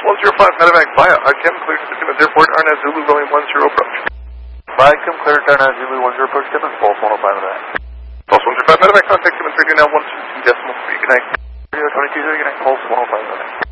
105 medevac via ICAM cleared to Timmins Airport, Arnaz Zulu, William 10 approach. ICAM cleared to Arnaz Zulu, 10 approach Timmins, Pulse 105 medevac. Pulse 105 medevac, contact Timmins Radio now 122.3, good night. Radio 22, good night, Pulse 105 medevac.